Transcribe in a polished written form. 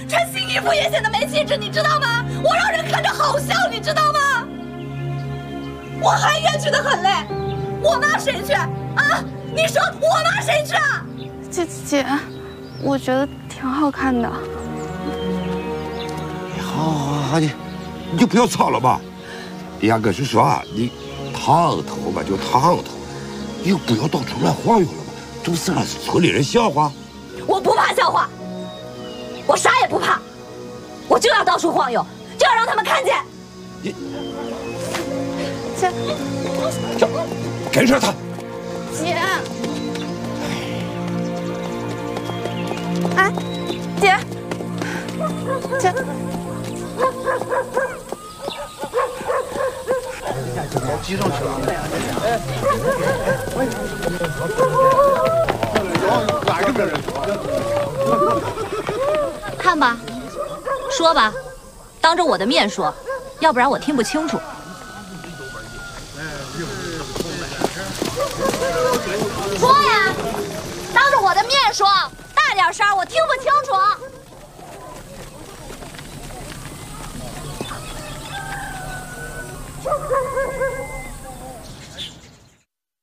穿新衣服也显得没气质，你知道吗？我让人看着好笑，你知道吗？我还冤屈的很嘞，我骂谁去啊？你说我骂谁去啊？ 姐，我觉得挺好看的。 好，你就不要吵了吧。杨哥是说啊，你烫头吧就烫头，你就不要到处乱晃悠了嘛，就是让村里人笑话。 我不怕笑话，我啥也不怕，我就要到处晃悠，就要让他们看见。 姐， 跟上他。 姐，哎，姐， 挤上去了。 看吧，说吧，当着我的面说，要不然我听不清楚。说呀，当着我的面说，大点声，我听不清楚。